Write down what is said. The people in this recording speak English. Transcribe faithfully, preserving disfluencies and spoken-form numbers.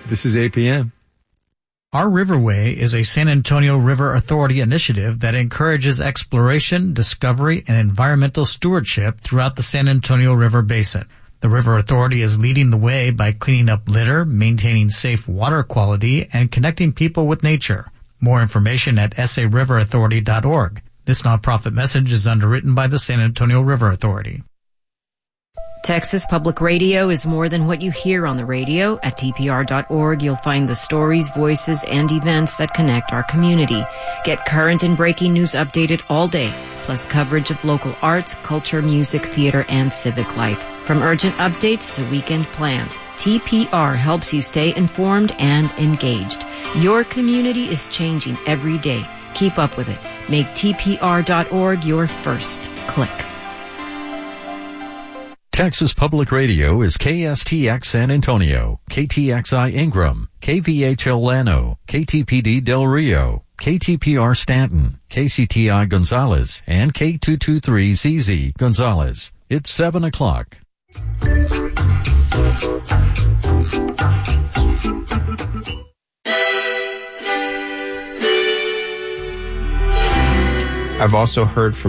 This is A P M. Our Riverway is a San Antonio River Authority initiative that encourages exploration, discovery, and environmental stewardship throughout the San Antonio River Basin. The River Authority is leading the way by cleaning up litter, maintaining safe water quality, and connecting people with nature. More information at s a river authority dot org. This nonprofit message is underwritten by the San Antonio River Authority. Texas Public Radio is more than what you hear on the radio. At T P R dot org, you'll find the stories, voices, and events that connect our community. Get current and breaking news updated all day, plus coverage of local arts, culture, music, theater, and civic life. From urgent updates to weekend plans, T P R helps you stay informed and engaged. Your community is changing every day. Keep up with it. Make T P R dot org your first click. Texas Public Radio is K S T X San Antonio, K T X I Ingram, K V H L Llano, K T P D Del Rio, K T P R Stanton, K C T I Gonzales, and K two twenty-three Z Z Gonzales. It's seven o'clock. I've also heard from